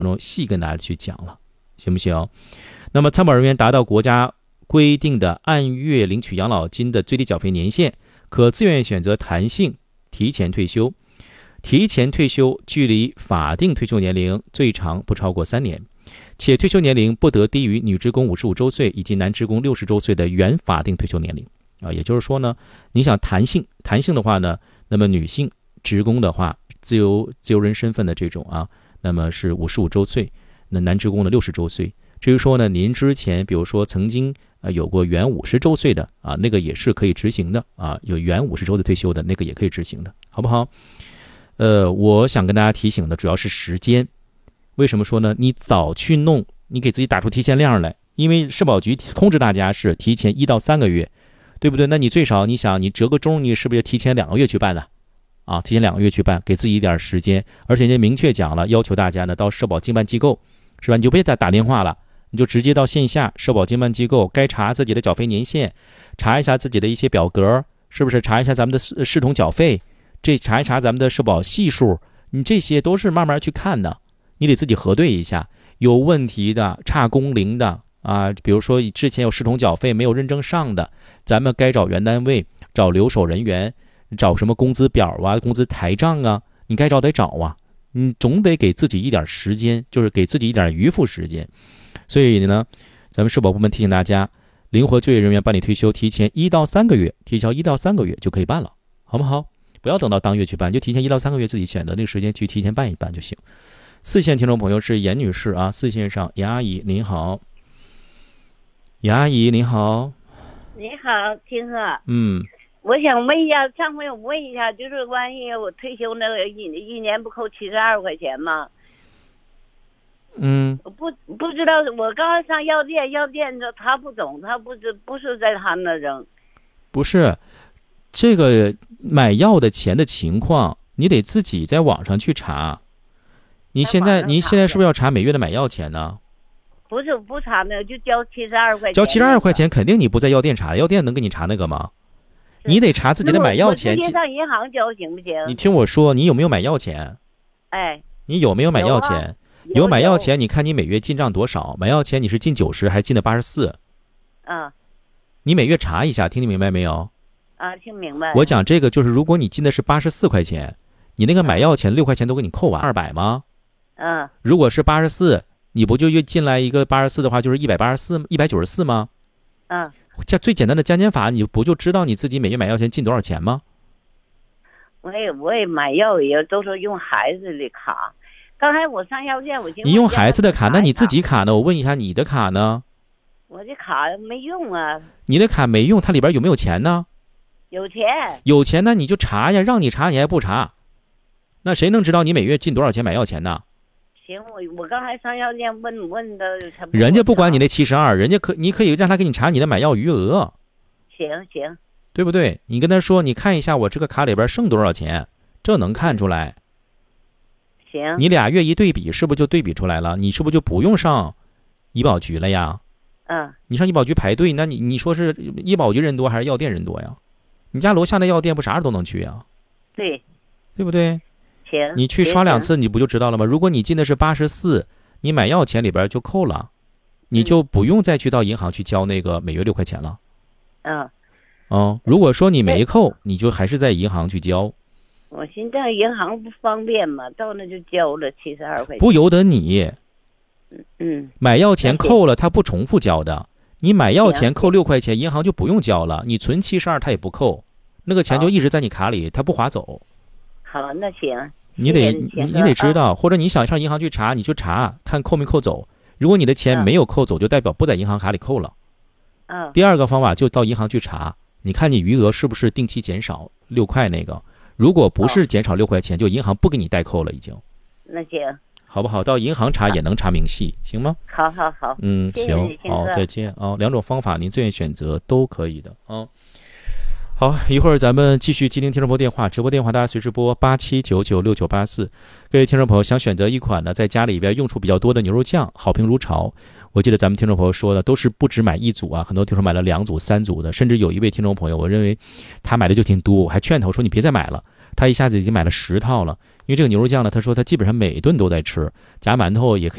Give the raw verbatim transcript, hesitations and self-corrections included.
中细跟大家去讲了，行不行？那么参保人员达到国家规定的按月领取养老金的最低缴费年限，可自愿选择弹性提前退休。提前退休距离法定退休年龄最长不超过三年，且退休年龄不得低于女职工五十五周岁以及男职工六十周岁的原法定退休年龄啊。也就是说呢，你想弹性弹性的话呢，那么女性职工的话，自由自由人身份的这种啊，那么是五十五周岁，那男职工的六十周岁。至于说呢，您之前比如说曾经呃有过原五十周岁的啊，那个也是可以执行的啊，有原五十周的退休的那个也可以执行的，好不好？呃，我想跟大家提醒的主要是时间。为什么说呢？你早去弄，你给自己打出提前量来，因为社保局通知大家是提前一到三个月，对不对？那你最少你想你折个中，你是不是提前两个月去办的啊？提前两个月去办，给自己一点时间。而且人家明确讲了，要求大家呢到社保经办机构，是吧？你就别再打电话了，你就直接到线下社保经办机构，该查自己的缴费年限，查一下自己的一些表格，是不是？查一下咱们的视视同缴费。这查一查咱们的社保系数，你这些都是慢慢去看的，你得自己核对一下，有问题的、差工龄的啊，比如说之前有视同缴费没有认证上的，咱们该找原单位、找留守人员、找什么工资表啊、工资台账啊，你该找得找啊，你总得给自己一点时间，就是给自己一点余富时间。所以呢，咱们社保部门提醒大家，灵活就业人员办理退休，提前一到三个月，提交一到三个月就可以办了，好不好？不要等到当月去办，就提前一到三个月自己选择那个时间去提前办一办就行。四线听众朋友是严女士啊，四线上严阿姨您好。严阿姨您好。 你好，听哥。 嗯， 我想问一下，上回我问一下，就是关于我退休那个一一年不扣七十二块钱吗？ 嗯， 我不不知道，我刚才上药店，药店的他不懂，他不是不是在他那扔。 不是。这个买药的钱的情况，你得自己在网上去查。你现在你现在是不是要查每月的买药钱呢？ 不是不查那个，就交七十二块钱。 交七十二块钱，肯定你不在药店查，药店能给你查那个吗？你得查自己的买药钱。 我直接上银行交行不行？ 你听我说，你有没有买药钱？ 哎， 你有没有买药钱？ 有, 啊、有, 有买药钱，你看你每月进账多少？买药钱你是进九十还是进的八十四？ 嗯， 你每月查一下，听你明白没有？ 啊，听明白。 我讲这个就是，如果你进的是八十四块钱，你那个买药钱六块钱都给你扣完二百吗？ 嗯。 如果是八十四，你不就又进来一个八十四的话，就是一百八十四、一百九十四吗？ 嗯。 这最简单的加减法，你不就知道你自己每月买药钱进多少钱吗？ 我也我也买药也都是用孩子的卡。刚才我上药店，我你用孩子的卡，那你自己卡呢？我问一下，你的卡呢？ 我的卡没用啊。 你的卡没用，它里边有没有钱呢？ 有钱， 有钱那你就查呀，让你查你还不查，那谁能知道你每月进多少钱买药钱呢？ 行，我我刚才上药店问问的， 人家不管你那七十二，人家可你可以让他给你查你的买药余额。 行行， 对不对？你跟他说，你看一下我这个卡里边剩多少钱，这能看出来。 行， 你俩月一对比，是不是就对比出来了？你是不是就不用上医保局了呀？ 嗯， 你上医保局排队，那你你说是医保局人多还是药店人多呀？你家楼下的药店不啥时都能去呀？ 对， 对不对？ 行， 你去刷两次，你不就知道了吗？如果你进的是八十四，你买药钱里边就扣了，你就不用再去到银行去交那个每月六块钱了。 嗯， 哦，如果说你没扣，你就还是在银行去交。 我寻思银行不方便嘛，到那就交了七十二块钱。 不由得你。 嗯， 买药钱扣了，他不重复交的。你买药钱扣六块钱，银行就不用交了。你存七十二，他也不扣，那个钱就一直在你卡里，他不划走。 好，那行。 你得你你得知道，或者你想上银行去查，你去查看扣没扣走。如果你的钱没有扣走，就代表不在银行卡里扣了。 嗯。 第二个方法就到银行去查，你看你余额是不是定期减少六块那个。如果不是减少六块钱，就银行不给你代扣了，已经。 那行。 好不好？到银行查也能查明细，行吗？ 好好好。 嗯，行，好，再见啊、哦！两种方法您自愿选择都可以的啊、哦。好，一会儿咱们继续接听听众朋友电话，直播电话大家随时拨八七九九六九八四。各位听众朋友想选择一款呢，在家里边用处比较多的牛肉酱，好评如潮。我记得咱们听众朋友说的都是不止买一组啊，很多听众买了两组、三组的，甚至有一位听众朋友，我认为他买的就挺多，我还劝他我说你别再买了。他一下子已经买了十套了， 因为这个牛肉酱呢，他说他基本上每顿都在吃，夹馒头也可以。